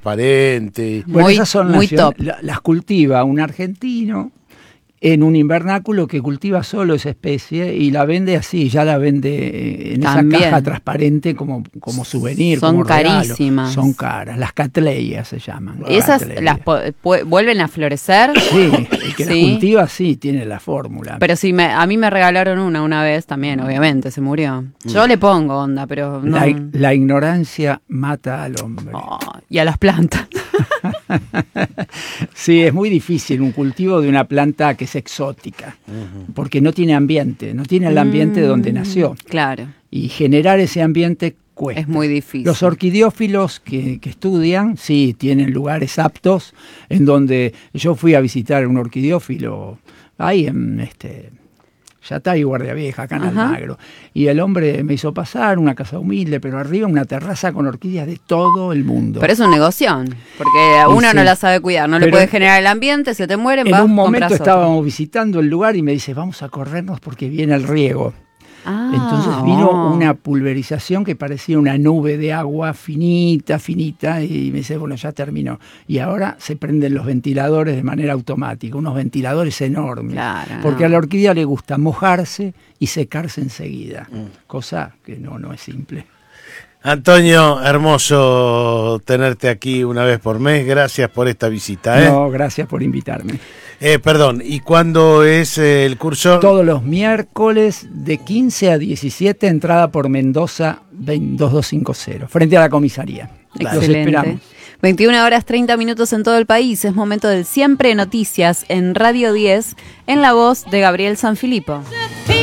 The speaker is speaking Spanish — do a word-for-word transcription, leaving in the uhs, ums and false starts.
transparente. Bueno, Muy- esas son muy nacion- top. la- las cultiva un argentino en un invernáculo que cultiva solo esa especie y la vende así, ya la vende en También. esa caja transparente como, como souvenir, Son como regalo. carísimas. Son caras, las catleyas se llaman. ¿Esas Cattleya. las po- pu- vuelven a florecer? Sí, el que Sí. las cultiva sí, tiene la fórmula. Pero si me, a mí me regalaron una una vez también, obviamente, se murió. Yo le pongo onda, pero no. la, la ignorancia mata al hombre. Oh, y a las plantas. Sí, es muy difícil un cultivo de una planta que es exótica, porque no tiene ambiente, no tiene el ambiente Mm, donde nació. Claro, Y generar ese ambiente cuesta. es muy difícil. Los orquidiófilos que, que estudian, sí, tienen lugares aptos en donde yo fui a visitar un orquidiófilo ahí en este Yatay, Guardia Vieja, acá en Ajá. Almagro. Y el hombre me hizo pasar, una casa humilde, pero arriba una terraza con orquídeas de todo el mundo. Pero es un negocio, porque Y uno sí. no la sabe cuidar, no le Pero puede generar el ambiente, se te mueren, en vas, un momento compras otra. estábamos visitando el lugar y me dice, vamos a corrernos porque viene el riego. Ah, Entonces vino oh. una pulverización que parecía una nube de agua finita, finita, y me dice, bueno, ya terminó. Y ahora se prenden los ventiladores de manera automática, unos ventiladores enormes. Claro, porque no. a la orquídea le gusta mojarse y secarse enseguida, cosa que no, no es simple. Antonio, hermoso tenerte aquí una vez por mes. Gracias por esta visita. ¿eh? No, gracias por invitarme. Eh, perdón, ¿y cuándo es eh, el curso? Todos los miércoles de quince a diecisiete, entrada por Mendoza veintidós cincuenta, frente a la comisaría. Los Excelente. esperamos. veintiuna horas treinta minutos en todo el país. Es momento del Siempre Noticias en Radio diez, en la voz de Gabriel Sanfilippo. Feel